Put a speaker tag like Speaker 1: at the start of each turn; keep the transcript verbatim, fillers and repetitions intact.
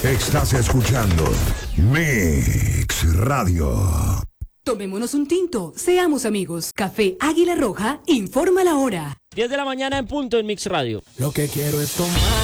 Speaker 1: Estás escuchando Mix Radio.
Speaker 2: Tomémonos un tinto, seamos amigos. Café Águila Roja, informa la hora.
Speaker 3: diez de la mañana en punto en Mix Radio.
Speaker 4: Lo que quiero es tomar.